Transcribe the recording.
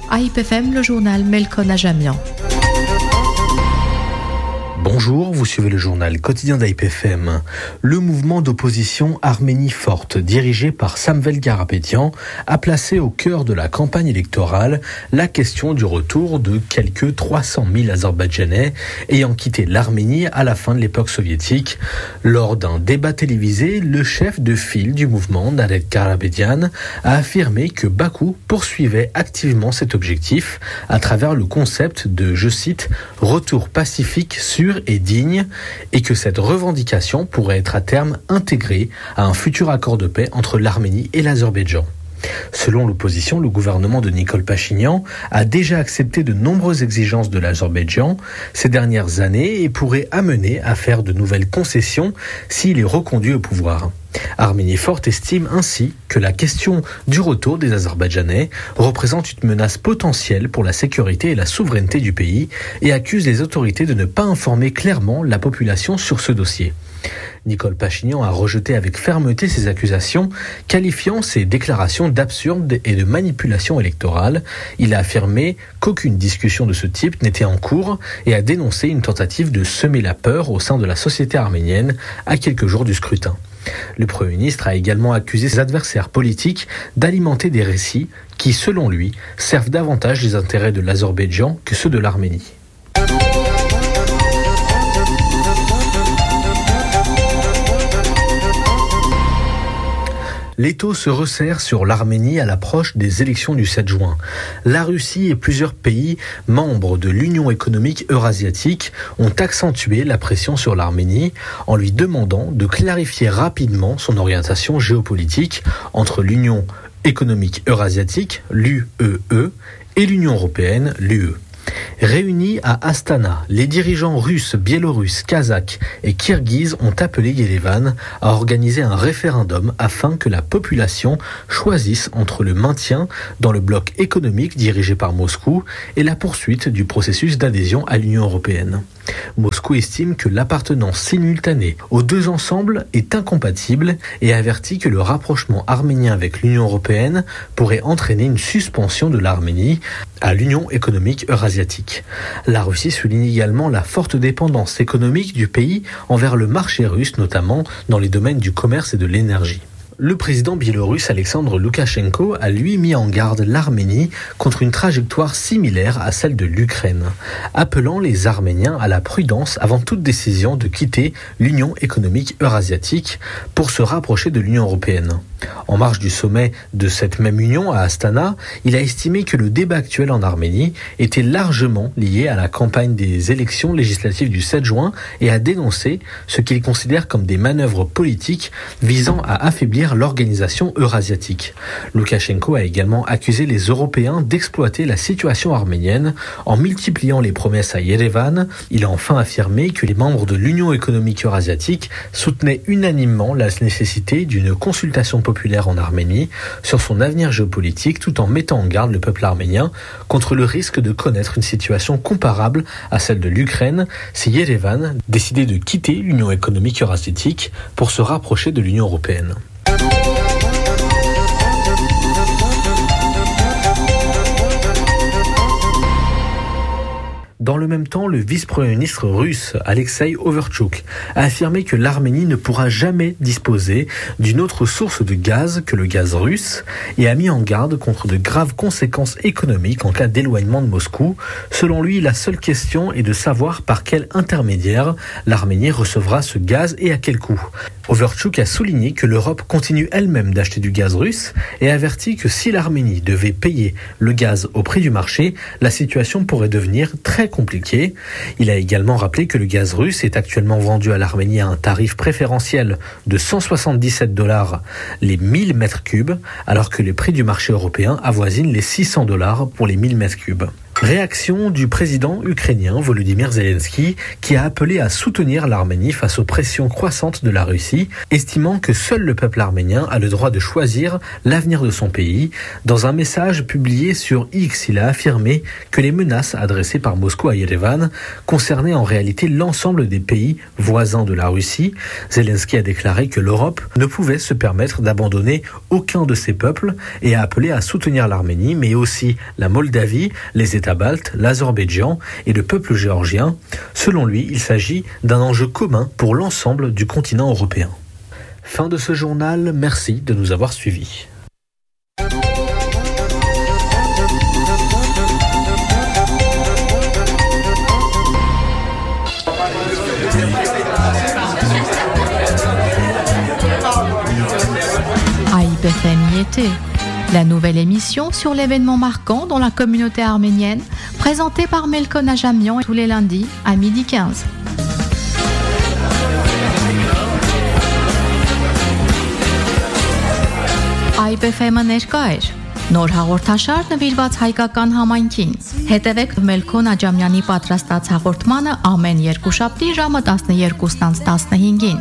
AIP FM, le journal Melkon Ajamian. Bonjour, vous suivez le journal quotidien d'AIP FM. Le mouvement d'opposition Arménie forte, dirigé par Samvel Karapetyan, a placé au cœur de la campagne électorale la question du retour de quelques 300 000 Azerbaïdjanais ayant quitté l'Arménie à la fin de l'époque soviétique. Lors d'un débat télévisé, le chef de file du mouvement, Nadet Karapetyan, a affirmé que Bakou poursuivait activement cet objectif à travers le concept de, je cite, « retour pacifique, sûr et digne » et que cette revendication pourrait être à terme intégrée à un futur accord de paix entre l'Arménie et l'Azerbaïdjan. Selon l'opposition, le gouvernement de Nikol Pachinian a déjà accepté de nombreuses exigences de l'Azerbaïdjan ces dernières années et pourrait amener à faire de nouvelles concessions s'il est reconduit au pouvoir. Arménie forte estime ainsi que la question du retour des Azerbaïdjanais représente une menace potentielle pour la sécurité et la souveraineté du pays et accuse les autorités de ne pas informer clairement la population sur ce dossier. Nikol Pachinian a rejeté avec fermeté ces accusations, qualifiant ces déclarations d'absurdes et de manipulation électorale. Il a affirmé qu'aucune discussion de ce type n'était en cours et a dénoncé une tentative de semer la peur au sein de la société arménienne à quelques jours du scrutin. Le Premier ministre a également accusé ses adversaires politiques d'alimenter des récits qui, selon lui, servent davantage les intérêts de l'Azerbaïdjan que ceux de l'Arménie. L'étau se resserre sur l'Arménie à l'approche des élections du 7 juin. La Russie et plusieurs pays membres de l'Union économique eurasiatique ont accentué la pression sur l'Arménie en lui demandant de clarifier rapidement son orientation géopolitique entre l'Union économique eurasiatique, l'UEE, et l'Union européenne, l'UE. Réunis à Astana, les dirigeants russes, biélorusses, kazakhs et kirghizes ont appelé Yerevan à organiser un référendum afin que la population choisisse entre le maintien dans le bloc économique dirigé par Moscou et la poursuite du processus d'adhésion à l'Union européenne. Moscou estime que l'appartenance simultanée aux deux ensembles est incompatible et avertit que le rapprochement arménien avec l'Union européenne pourrait entraîner une suspension de l'Arménie à l'Union économique eurasiatique. La Russie souligne également la forte dépendance économique du pays envers le marché russe, notamment dans les domaines du commerce et de l'énergie. Le président biélorusse Alexandre Loukachenko a lui mis en garde l'Arménie contre une trajectoire similaire à celle de l'Ukraine, appelant les Arméniens à la prudence avant toute décision de quitter l'Union économique eurasiatique pour se rapprocher de l'Union européenne. En marge du sommet de cette même union à Astana, il a estimé que le débat actuel en Arménie était largement lié à la campagne des élections législatives du 7 juin et a dénoncé ce qu'il considère comme des manœuvres politiques visant à affaiblir l'organisation eurasiatique. Loukachenko a également accusé les Européens d'exploiter la situation arménienne en multipliant les promesses à Yerevan. Il a enfin affirmé que les membres de l'Union économique eurasiatique soutenaient unanimement la nécessité d'une consultation populaire en Arménie sur son avenir géopolitique tout en mettant en garde le peuple arménien contre le risque de connaître une situation comparable à celle de l'Ukraine si Yerevan décidait de quitter l'Union économique eurasiatique pour se rapprocher de l'Union européenne. Dans le même temps, le vice-premier ministre russe, Alexei Overtchouk, a affirmé que l'Arménie ne pourra jamais disposer d'une autre source de gaz que le gaz russe et a mis en garde contre de graves conséquences économiques en cas d'éloignement de Moscou. Selon lui, la seule question est de savoir par quel intermédiaire l'Arménie recevra ce gaz et à quel coût. Overtchouk a souligné que l'Europe continue elle-même d'acheter du gaz russe et avertit que si l'Arménie devait payer le gaz au prix du marché, la situation pourrait devenir très compliquée. Il a également rappelé que le gaz russe est actuellement vendu à l'Arménie à un tarif préférentiel de $177 les 1000 mètres cubes, alors que les prix du marché européen avoisinent les $600 pour les 1000 mètres cubes. Réaction du président ukrainien Volodymyr Zelensky qui a appelé à soutenir l'Arménie face aux pressions croissantes de la Russie, estimant que seul le peuple arménien a le droit de choisir l'avenir de son pays. Dans un message publié sur X, il a affirmé que les menaces adressées par Moscou à Yerevan concernaient en réalité l'ensemble des pays voisins de la Russie. Zelensky a déclaré que l'Europe ne pouvait se permettre d'abandonner aucun de ses peuples et a appelé à soutenir l'Arménie, mais aussi la Moldavie, les États baltes, l'Azerbaïdjan et le peuple géorgien. Selon lui, il s'agit d'un enjeu commun pour l'ensemble du continent européen. Fin de ce journal, merci de nous avoir suivis. AIP-FM la nouvelle émission sur l'événement marquant dans la communauté arménienne, présentée par Melko Najamian tous les lundis à 12h15. AIP-FM-ը ներկա էր։ Նոր հաղորդաշար նվիրված հայկական համայնքին։ Հետևեք Մելքո Նաջամյանի պատրաստած հաղորդմանը ամեն երկուշաբթի ժամը 12:15-ին։